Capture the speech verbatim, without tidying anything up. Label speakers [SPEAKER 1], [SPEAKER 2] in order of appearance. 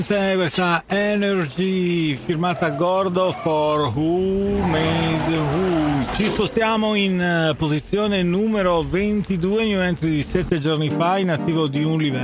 [SPEAKER 1] C'è questa Energy firmata Gordo for Who Made Who. Ci spostiamo in uh, posizione numero ventidue, new entry di sette giorni fa, in attivo di un livello.